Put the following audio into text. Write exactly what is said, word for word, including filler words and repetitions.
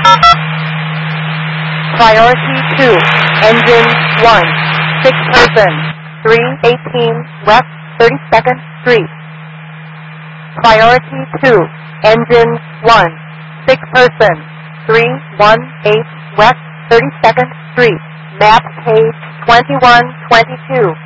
Priority two, engine one, six person, three eighteen west thirty-second Street. Priority two, engine one, six person, three eighteen west thirty-second Street. Map page twenty-one twenty-two.